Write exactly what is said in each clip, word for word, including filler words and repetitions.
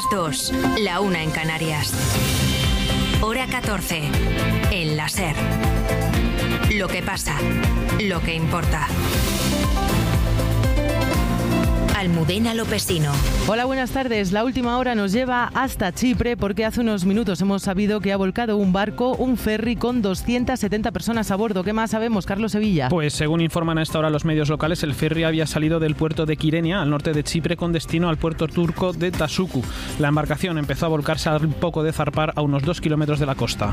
dos, la una en Canarias. Hora catorce, en la SER. Lo que pasa, lo que importa. Almudena Lopesino. Hola, buenas tardes. La última hora nos lleva hasta Chipre porque hace unos minutos hemos sabido que ha volcado un barco, un ferry con doscientas setenta personas a bordo. ¿Qué más sabemos, Carlos Sevilla? Pues según informan a esta hora los medios locales, el ferry había salido del puerto de Kyrenia, al norte de Chipre, con destino al puerto turco de Tasuku. La embarcación empezó a volcarse al poco de zarpar a unos dos kilómetros de la costa.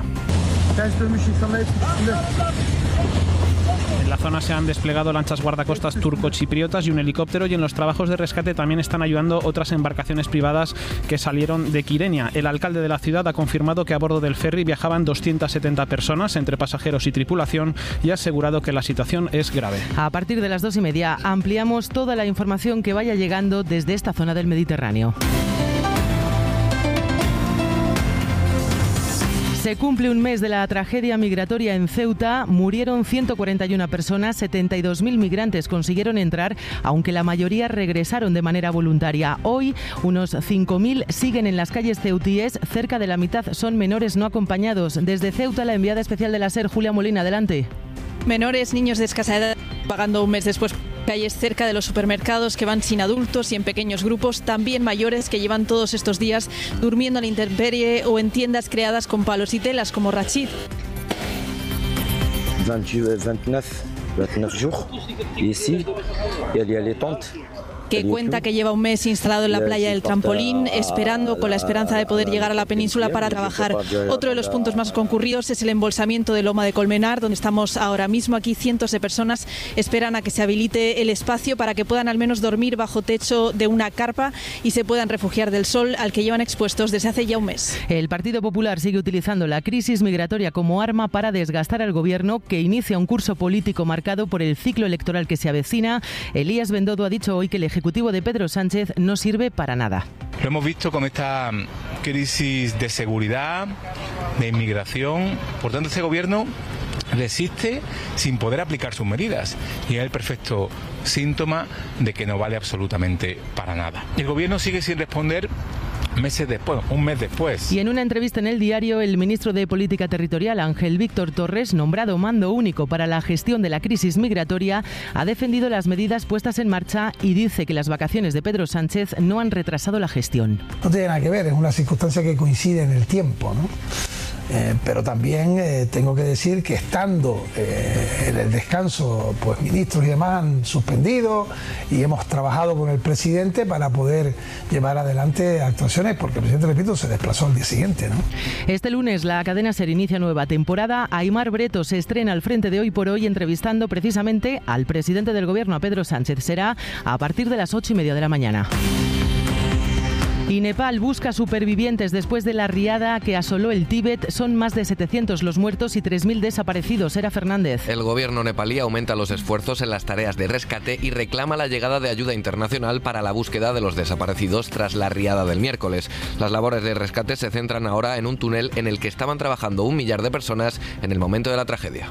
En la zona se han desplegado lanchas guardacostas turco-chipriotas y un helicóptero, y en los trabajos de rescate también están ayudando otras embarcaciones privadas que salieron de Kyrenia. El alcalde de la ciudad ha confirmado que a bordo del ferry viajaban doscientas setenta personas, entre pasajeros y tripulación, y ha asegurado que la situación es grave. A partir de las dos y media ampliamos toda la información que vaya llegando desde esta zona del Mediterráneo. Se cumple un mes de la tragedia migratoria en Ceuta. Murieron ciento cuarenta y una personas, setenta y dos mil migrantes consiguieron entrar, aunque la mayoría regresaron de manera voluntaria. Hoy, unos cinco mil siguen en las calles ceutíes, cerca de la mitad son menores no acompañados. Desde Ceuta, la enviada especial de la SER, Julia Molina, adelante. Menores, niños de escasa edad, pagando un mes después calles cerca de los supermercados que van sin adultos y en pequeños grupos, también mayores que llevan todos estos días durmiendo en la intemperie o en tiendas creadas con palos y telas como Rachid. Que cuenta que lleva un mes instalado en la playa del Trampolín, esperando con la esperanza de poder llegar a la península para trabajar. Otro de los puntos más concurridos es el embolsamiento de Loma de Colmenar, donde estamos ahora mismo. Aquí cientos de personas esperan a que se habilite el espacio para que puedan al menos dormir bajo techo de una carpa y se puedan refugiar del sol al que llevan expuestos desde hace ya un mes. El Partido Popular sigue utilizando la crisis migratoria como arma para desgastar al gobierno, que inicia un curso político marcado por el ciclo electoral que se avecina. Elías Bendodo ha dicho hoy que el Ejecutivo de Pedro Sánchez no sirve para nada. Lo hemos visto con esta crisis de seguridad, de inmigración. Por tanto, este gobierno resiste sin poder aplicar sus medidas y es el perfecto síntoma de que no vale absolutamente para nada. El gobierno sigue sin responder meses después, un mes después. Y en una entrevista en El Diario, el ministro de Política Territorial, Ángel Víctor Torres, nombrado mando único para la gestión de la crisis migratoria, ha defendido las medidas puestas en marcha y dice que las vacaciones de Pedro Sánchez no han retrasado la gestión. No tiene nada que ver, es una circunstancia que coincide en el tiempo, ¿no? Eh, pero también eh, tengo que decir que estando eh, en el descanso, pues ministros y demás han suspendido y hemos trabajado con el presidente para poder llevar adelante actuaciones, porque el presidente, repito, se desplazó al día siguiente, ¿no? Este lunes la cadena SER inicia nueva temporada. Aimar Breto se estrena al frente de Hoy por Hoy, entrevistando precisamente al presidente del gobierno, a Pedro Sánchez. Será a partir de las ocho y media de la mañana. Y Nepal busca supervivientes después de la riada que asoló el Tíbet. Son más de setecientos los muertos y tres mil desaparecidos. Era Fernández. El gobierno nepalí aumenta los esfuerzos en las tareas de rescate y reclama la llegada de ayuda internacional para la búsqueda de los desaparecidos tras la riada del miércoles. Las labores de rescate se centran ahora en un túnel en el que estaban trabajando un millar de personas en el momento de la tragedia.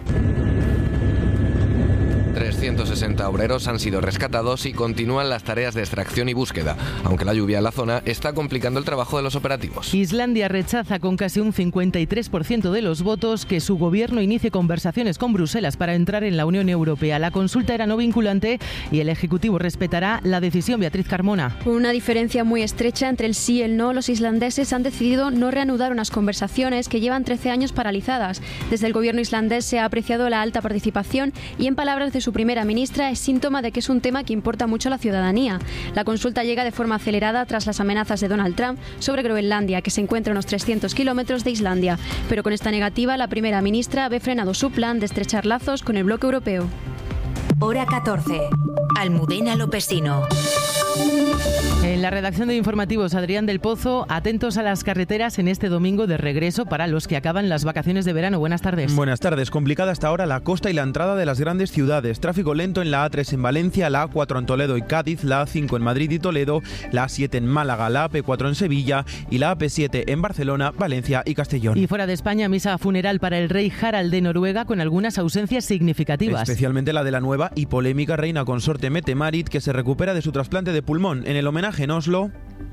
trescientos sesenta obreros han sido rescatados y continúan las tareas de extracción y búsqueda, aunque la lluvia en la zona está complicando el trabajo de los operativos. Islandia rechaza con casi un cincuenta y tres por ciento de los votos que su gobierno inicie conversaciones con Bruselas para entrar en la Unión Europea. La consulta era no vinculante y el Ejecutivo respetará la decisión. Beatriz Carmona. Con una diferencia muy estrecha entre el sí y el no, los islandeses han decidido no reanudar unas conversaciones que llevan trece años paralizadas. Desde el gobierno islandés se ha apreciado la alta participación y, en palabras de su primera ministra, es síntoma de que es un tema que importa mucho a la ciudadanía. La consulta llega de forma acelerada tras las amenazas de Donald Trump sobre Groenlandia, que se encuentra a unos trescientos kilómetros de Islandia. Pero con esta negativa, la primera ministra ve frenado su plan de estrechar lazos con el bloque europeo. Hora catorce. Almudena Lopesino. En la redacción de informativos, Adrián del Pozo, atentos a las carreteras en este domingo de regreso para los que acaban las vacaciones de verano. Buenas tardes. Buenas tardes. Complicada hasta ahora la costa y la entrada de las grandes ciudades. Tráfico lento en la A tres en Valencia, la A cuatro en Toledo y Cádiz, la A cinco en Madrid y Toledo, la A siete en Málaga, la A P cuatro en Sevilla y la A P siete en Barcelona, Valencia y Castellón. Y fuera de España, misa funeral para el rey Harald de Noruega con algunas ausencias significativas. Especialmente la de la nueva y polémica reina consorte Mette-Marit, que se recupera de su trasplante de pulmón. En el homenaje en Oslo...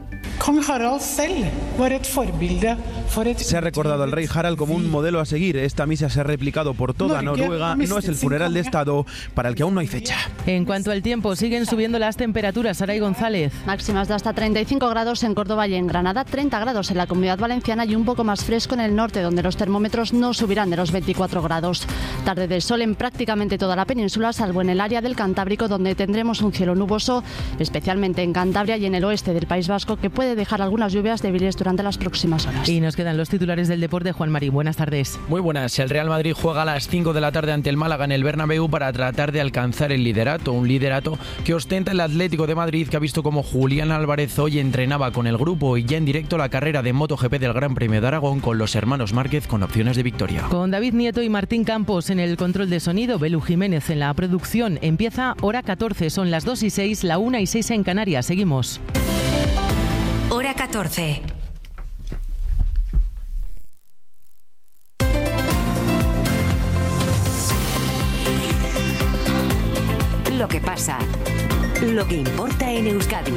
Se ha recordado al rey Harald como un modelo a seguir. Esta misa se ha replicado por toda Noruega. No es el funeral de Estado para el que aún no hay fecha. En cuanto al tiempo, siguen subiendo las temperaturas. Saray González. Máximas de hasta treinta y cinco grados en Córdoba y en Granada, treinta grados en la Comunidad Valenciana y un poco más fresco en el norte, donde los termómetros no subirán de los veinticuatro grados. Tarde de sol en prácticamente toda la península, salvo en el área del Cantábrico, donde tendremos un cielo nuboso, especialmente en Cantabria y en el oeste del País Vasco, que puede dejar algunas lluvias débiles durante las próximas horas. Y nos quedan los titulares del deporte. Juan Marín, buenas tardes. Muy buenas. El Real Madrid juega a las cinco de la tarde ante el Málaga en el Bernabéu para tratar de alcanzar el liderato, un liderato que ostenta el Atlético de Madrid, que ha visto como Julián Álvarez hoy entrenaba con el grupo y ya en directo la carrera de MotoGP del Gran Premio de Aragón con los hermanos Márquez con opciones de victoria. Con David Nieto y Martín Campos en el control de sonido, Belu Jiménez en la producción. Empieza hora catorce, son las dos y seis, la una y seis en Canarias. Seguimos. Hora catorce. Lo que pasa, lo que importa en Euskadi.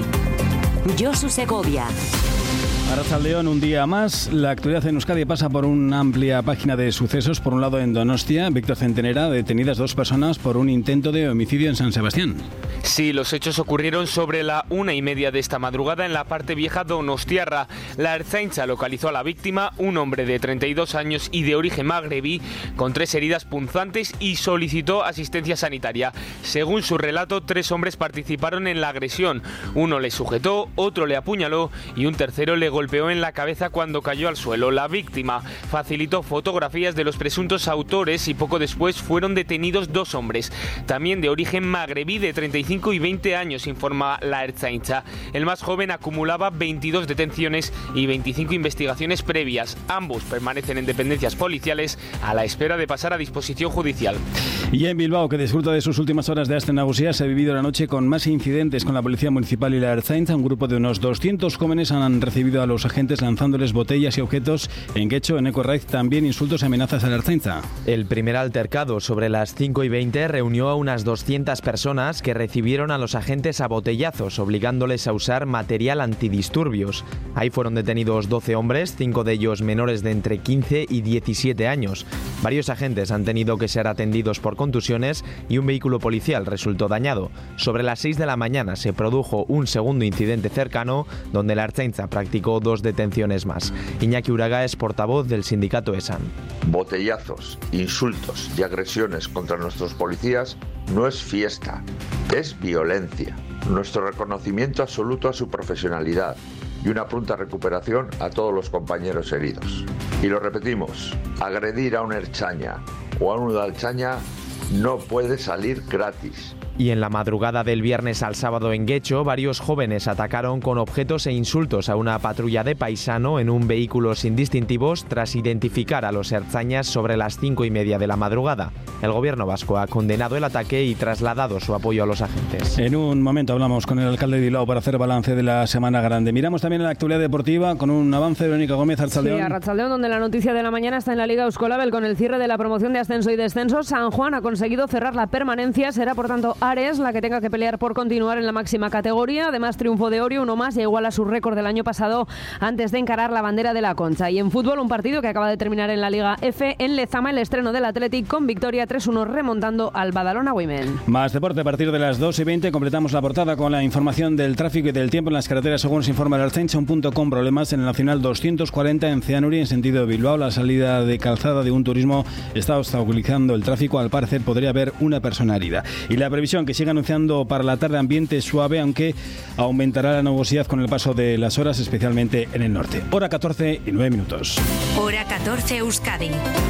Josu Segovia. Arratsaldeon, un día más. La actualidad en Euskadi pasa por una amplia página de sucesos. Por un lado, en Donostia, Víctor Centenera, detenidas dos personas por un intento de homicidio en San Sebastián. Sí, los hechos ocurrieron sobre la una y media de esta madrugada en la parte vieja donostiarra. La Ertzaintza localizó a la víctima, un hombre de treinta y dos años y de origen magrebí, con tres heridas punzantes y solicitó asistencia sanitaria. Según su relato, tres hombres participaron en la agresión. Uno le sujetó, otro le apuñaló y un tercero le golpeó en la cabeza cuando cayó al suelo. La víctima facilitó fotografías de los presuntos autores y poco después fueron detenidos dos hombres, también de origen magrebí de treinta y cinco y veinte años, informa la Ertzaintza. El más joven acumulaba veintidós detenciones y veinticinco investigaciones previas. Ambos permanecen en dependencias policiales a la espera de pasar a disposición judicial. Y en Bilbao, que disfruta de sus últimas horas de Aste Nagusia, se ha vivido la noche con más incidentes con la Policía Municipal y la Ertzaintza. Un grupo de unos doscientos jóvenes han recibido a los agentes lanzándoles botellas y objetos en quechua, en Ecorraiz, también insultos y amenazas a la Ertzaintza. El primer altercado sobre las cinco y veinte reunió a unas doscientas personas que recibieron a los agentes a botellazos, obligándoles a usar material antidisturbios. Ahí fueron detenidos doce hombres, cinco de ellos menores de entre quince y diecisiete años. Varios agentes han tenido que ser atendidos por contusiones y un vehículo policial resultó dañado. Sobre las seis de la mañana se produjo un segundo incidente cercano donde la Ertzaintza practicó dos detenciones más. Iñaki Uraga es portavoz del sindicato ESAN. Botellazos, insultos y agresiones contra nuestros policías no es fiesta, es violencia. Nuestro reconocimiento absoluto a su profesionalidad y una pronta recuperación a todos los compañeros heridos. Y lo repetimos, agredir a un ertzaina o a un udaltzaina no puede salir gratis. Y en la madrugada del viernes al sábado en Guecho, varios jóvenes atacaron con objetos e insultos a una patrulla de paisano en un vehículo sin distintivos tras identificar a los ertzainas sobre las cinco y media de la madrugada. El gobierno vasco ha condenado el ataque y trasladado su apoyo a los agentes. En un momento hablamos con el alcalde de Bilbao para hacer balance de la Semana Grande. Miramos también la actualidad deportiva con un avance de Verónica Gómez, Arratsaldeon. Sí, Arratsaldeon, donde la noticia de la mañana está en la Liga Euskolabel con el cierre de la promoción de ascenso y descenso. San Juan ha conseguido cerrar la permanencia, será por tanto Ares la que tenga que pelear por continuar en la máxima categoría. Además, triunfo de Orio, uno más, y iguala su récord del año pasado antes de encarar la bandera de la Concha. Y en fútbol, un partido que acaba de terminar en la Liga F. En Lezama, el estreno del Athletic con victoria tres uno remontando al Badalona Women. Más deporte a partir de las dos y veinte. Completamos la portada con la información del tráfico y del tiempo en las carreteras, según se informa el Ertzaintza. Un punto con problemas en el Nacional doscientos cuarenta en Ceanuri, en sentido de Bilbao. La salida de calzada de un turismo está obstaculizando el tráfico. Al parecer podría haber una persona herida. Y la previsión que sigue anunciando para la tarde ambiente suave, aunque aumentará la nubosidad con el paso de las horas, especialmente en el norte. Hora catorce y nueve minutos. Hora catorce Euskadi.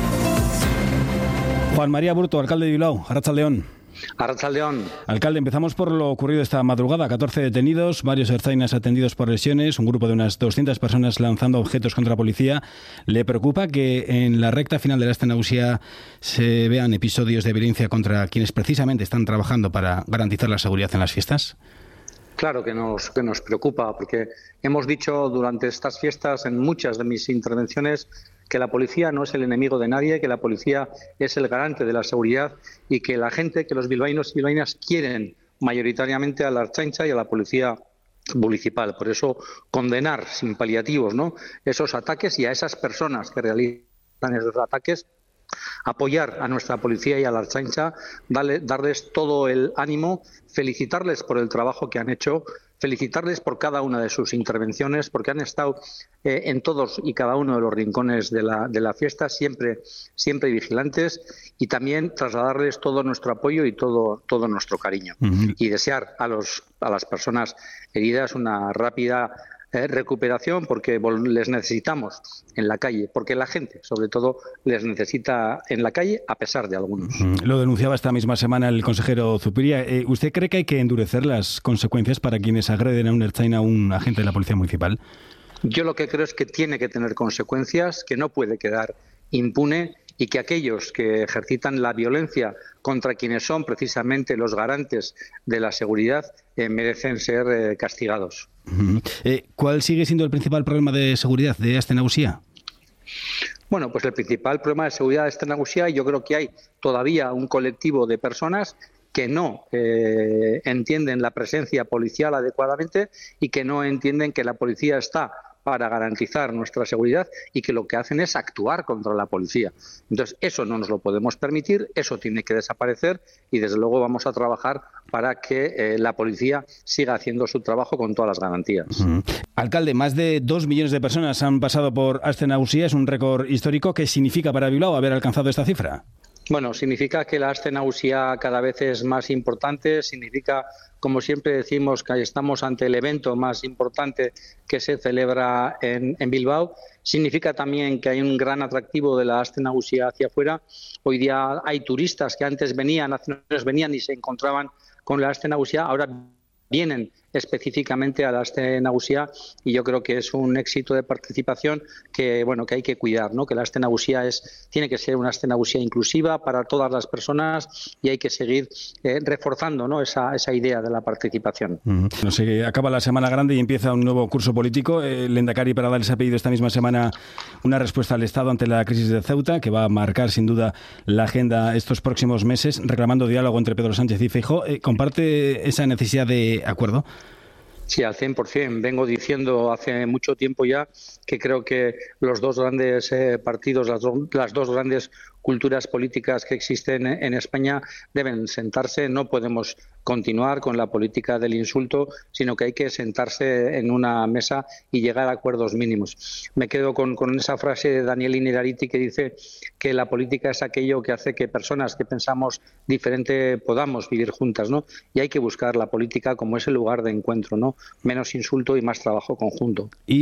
Juan María Burto, alcalde de Bilbao. Arratsaldeon. Arratsaldeon. Alcalde, empezamos por lo ocurrido esta madrugada. catorce detenidos, varios ertzainas atendidos por lesiones, un grupo de unas doscientas personas lanzando objetos contra la policía. ¿Le preocupa que en la recta final de la Aste Nagusia se vean episodios de violencia contra quienes precisamente están trabajando para garantizar la seguridad en las fiestas? Claro que nos, que nos preocupa, porque hemos dicho durante estas fiestas, en muchas de mis intervenciones, que la policía no es el enemigo de nadie, que la policía es el garante de la seguridad y que la gente, que los bilbaínos y bilbaínas quieren mayoritariamente a la Ertzaintza y a la Policía municipal. Por eso condenar sin paliativos, ¿no?, esos ataques, y a esas personas que realizan esos ataques apoyar a nuestra policía y a la Ertzaintza, darle, darles todo el ánimo, felicitarles por el trabajo que han hecho, felicitarles por cada una de sus intervenciones, porque han estado eh, en todos y cada uno de los rincones de la, de la fiesta, siempre, siempre vigilantes, y también trasladarles todo nuestro apoyo y todo, todo nuestro cariño. Uh-huh. Y desear a, los, a las personas heridas una rápida Eh, recuperación, porque les necesitamos en la calle, porque la gente, sobre todo, les necesita en la calle, a pesar de algunos. Lo denunciaba esta misma semana el consejero Zupiria. Eh, ¿Usted cree que hay que endurecer las consecuencias para quienes agreden a un ertzaina, a un agente de la Policía Municipal? Yo lo que creo es que tiene que tener consecuencias, que no puede quedar impune, y que aquellos que ejercitan la violencia contra quienes son precisamente los garantes de la seguridad eh, merecen ser eh, castigados. Uh-huh. Eh, ¿Cuál sigue siendo el principal problema de seguridad de Aste Nagusia? Bueno, pues el principal problema de seguridad de Aste Nagusia, yo creo que hay todavía un colectivo de personas que no eh, entienden la presencia policial adecuadamente y que no entienden que la policía está para garantizar nuestra seguridad y que lo que hacen es actuar contra la policía. Entonces, eso no nos lo podemos permitir, eso tiene que desaparecer, y desde luego vamos a trabajar para que eh, la policía siga haciendo su trabajo con todas las garantías. Uh-huh. Alcalde, más de dos millones de personas han pasado por Aste Nagusia, es un récord histórico. ¿Qué significa para Bilbao haber alcanzado esta cifra? Bueno, significa que la Aste Nagusia cada vez es más importante, significa, como siempre decimos, que estamos ante el evento más importante que se celebra en, en Bilbao. Significa también que hay un gran atractivo de la Aste Nagusia hacia afuera. Hoy día hay turistas que antes venían, nacionales venían y se encontraban con la Aste Nagusia, ahora vienen específicamente a la Aste Nagusia, y yo creo que es un éxito de participación que bueno que hay que cuidar, ¿no? Que la Aste Nagusia es tiene que ser una Aste Nagusia inclusiva para todas las personas, y hay que seguir eh, reforzando, ¿no?, esa, esa idea de la participación. Uh-huh. No sé, acaba la Semana Grande y empieza un nuevo curso político. El Lehendakari Pradales ha pedido esta misma semana una respuesta al Estado ante la crisis de Ceuta, que va a marcar sin duda la agenda estos próximos meses, reclamando diálogo entre Pedro Sánchez y Feijóo. Eh, ¿Comparte esa necesidad de acuerdo? Sí, al cien por ciento. Vengo diciendo hace mucho tiempo ya que creo que los dos grandes eh, partidos, las, do, las dos grandes culturas políticas que existen en España deben sentarse. No podemos continuar con la política del insulto, sino que hay que sentarse en una mesa y llegar a acuerdos mínimos. Me quedo con, con esa frase de Daniel Innerarity que dice que la política es aquello que hace que personas que pensamos diferente podamos vivir juntas, ¿no? Y hay que buscar la política como ese lugar de encuentro, ¿no? Menos insulto y más trabajo conjunto. Y